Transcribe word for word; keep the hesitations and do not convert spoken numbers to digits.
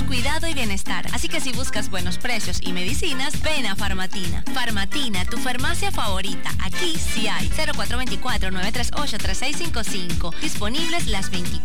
cuidado y bienestar. Así que si buscas buenos precios y medicinas, ven a Farmatina. Farmatina, tu farmacia favorita. Aquí sí hay. cero cuatro dos cuatro, nueve tres ocho, tres seis cinco cinco. Disponibles las veinticuatro